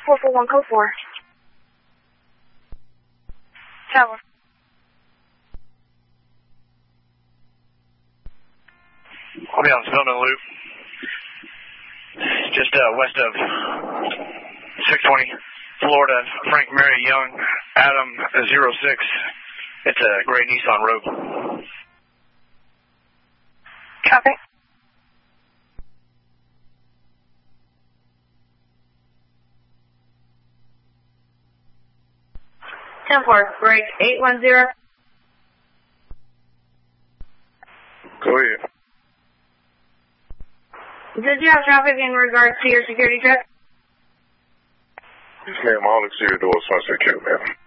441 code 4. Tower. I'll be on Snowden Loop. Just west of 620, Florida. Frank Mary Young, Adam 06. It's a gray Nissan Rogue. Copy. Templar, break 810. Go ahead. Did you have traffic in regards to your security check? Yes, ma'am. All exterior doors are secure, ma'am.